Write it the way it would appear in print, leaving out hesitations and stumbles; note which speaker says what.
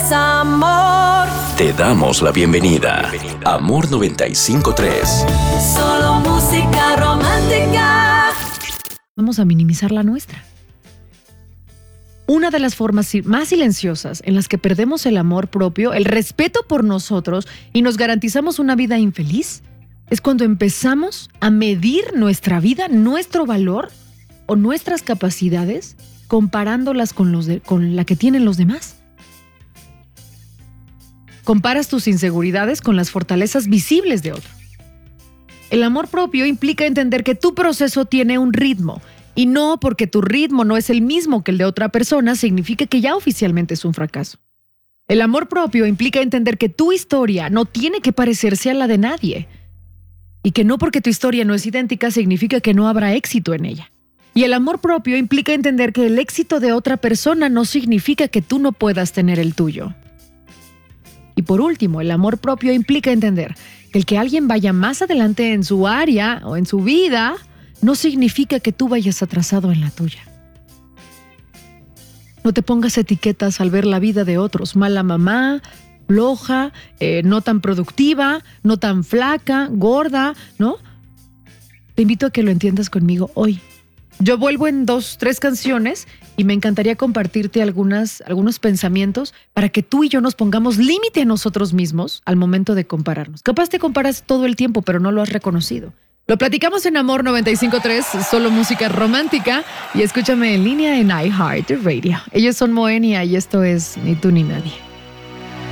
Speaker 1: es amor.
Speaker 2: Te damos la bienvenida. Amor 95.3.
Speaker 1: Solo música romántica.
Speaker 3: Vamos a minimizar la nuestra. Una de las formas más silenciosas en las que perdemos el amor propio, el respeto por nosotros y nos garantizamos una vida infeliz es cuando empezamos a medir nuestra vida, nuestro valor o nuestras capacidades comparándolas con la que tienen los demás. Comparas tus inseguridades con las fortalezas visibles de otro. El amor propio implica entender que tu proceso tiene un ritmo y no porque tu ritmo no es el mismo que el de otra persona significa que ya oficialmente es un fracaso. El amor propio implica entender que tu historia no tiene que parecerse a la de nadie y que no porque tu historia no es idéntica significa que no habrá éxito en ella. Y el amor propio implica entender que el éxito de otra persona no significa que tú no puedas tener el tuyo. Y por último, el amor propio implica entender que el que alguien vaya más adelante en su área o en su vida no significa que tú vayas atrasado en la tuya. No te pongas etiquetas al ver la vida de otros. Mala mamá, floja, no tan productiva, no tan flaca, gorda, ¿no? Te invito a que lo entiendas conmigo hoy. Yo vuelvo en 2-3 canciones y me encantaría compartirte algunos pensamientos para que tú y yo nos pongamos límite a nosotros mismos al momento de compararnos. Capaz te comparas todo el tiempo, pero no lo has reconocido. Lo platicamos en Amor 95.3, solo música romántica, y escúchame en línea en iHeartRadio. Ellos son Moenia y esto es Ni tú ni nadie.